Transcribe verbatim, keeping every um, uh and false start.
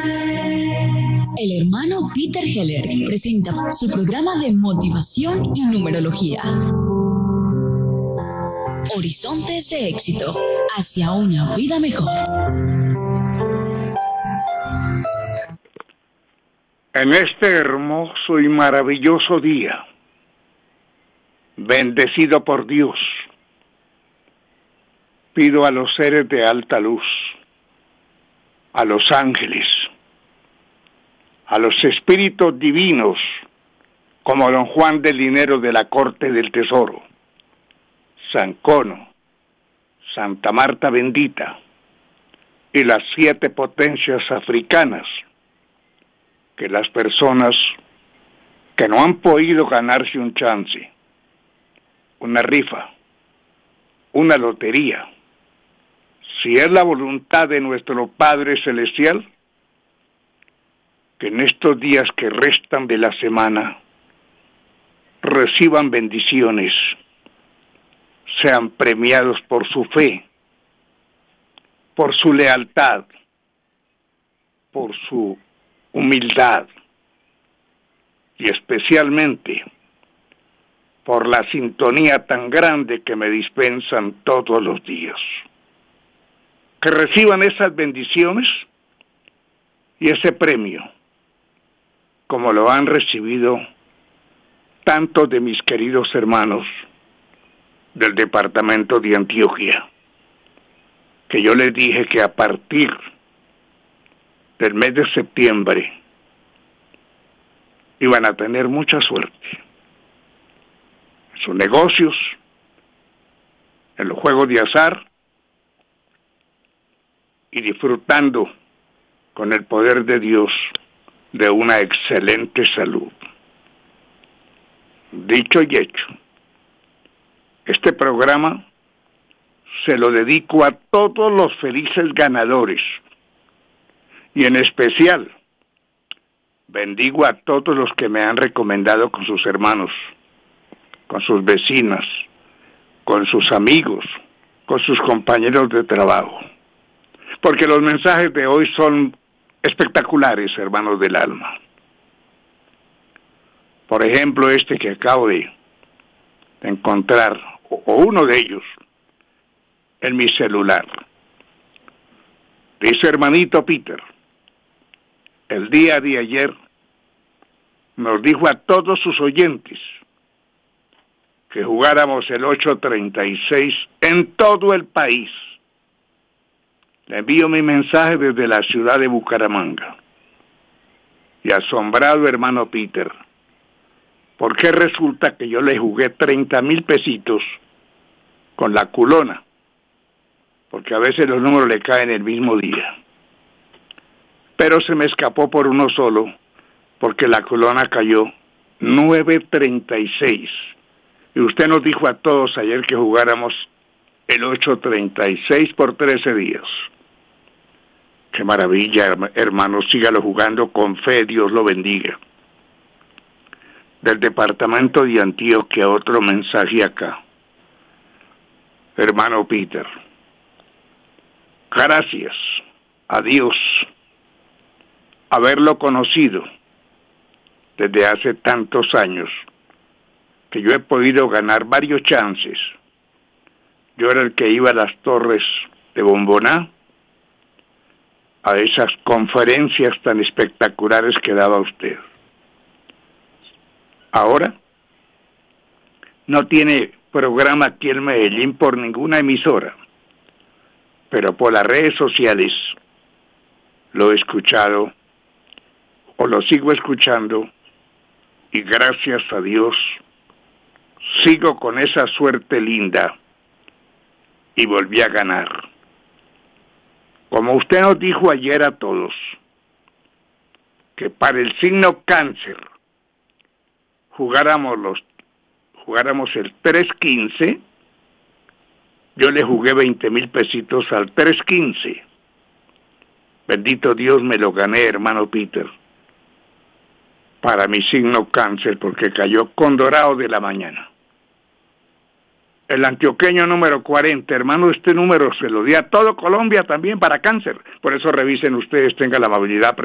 El hermano Peter Heller presenta su programa de motivación y numerología. Horizontes de éxito hacia una vida mejor. En este hermoso y maravilloso día, bendecido por Dios, pido a los seres de alta luz, a los ángeles, a los espíritus divinos, como don Juan del Linero de la Corte del Tesoro, San Cono, Santa Marta Bendita y las siete potencias africanas, que las personas que no han podido ganarse un chance, una rifa, una lotería, si es la voluntad de nuestro Padre Celestial, que en estos días que restan de la semana reciban bendiciones, sean premiados por su fe, por su lealtad, por su humildad y especialmente por la sintonía tan grande que me dispensan todos los días. Que reciban esas bendiciones y ese premio, como lo han recibido tantos de mis queridos hermanos del departamento de Antioquia, que yo les dije que a partir del mes de septiembre iban a tener mucha suerte en sus negocios, en los juegos de azar y disfrutando con el poder de Dios de una excelente salud. Dicho y hecho, este programa se lo dedico a todos los felices ganadores y en especial bendigo a todos los que me han recomendado con sus hermanos, con sus vecinas, con sus amigos, con sus compañeros de trabajo. Porque los mensajes de hoy son espectaculares, hermanos del alma. Por ejemplo, este que acabo de encontrar, o uno de ellos, en mi celular. Dice: hermanito Peter, el día de ayer nos dijo a todos sus oyentes que jugáramos el ocho treinta y seis en todo el país. Le envío mi mensaje desde la ciudad de Bucaramanga. Y asombrado, hermano Peter, porque resulta que yo le jugué treinta mil pesitos con la culona, porque a veces los números le caen el mismo día. Pero se me escapó por uno solo, porque la culona cayó nueve treinta y seis. Y usted nos dijo a todos ayer que jugáramos el ocho treinta y seis por trece días. Qué maravilla, hermano, sígalo jugando con fe, Dios lo bendiga. Del departamento de Antioquia, otro mensaje acá. Hermano Peter, gracias a Dios haberlo conocido desde hace tantos años, que yo he podido ganar varios chances. Yo era el que iba a las torres de Bomboná, a esas conferencias tan espectaculares que daba usted. Ahora no tiene programa aquí en Medellín por ninguna emisora, pero por las redes sociales lo he escuchado o lo sigo escuchando y gracias a Dios sigo con esa suerte linda y volví a ganar. Como usted nos dijo ayer a todos, que para el signo cáncer jugáramos los jugáramos el tres quince, yo le jugué veinte mil pesitos al tres quince. Bendito Dios, me lo gané, hermano Peter, para mi signo cáncer, porque cayó con dorado de la mañana. El antioqueño número cuarenta, hermano, este número se lo di a todo Colombia también para cáncer. Por eso revisen ustedes, tengan la amabilidad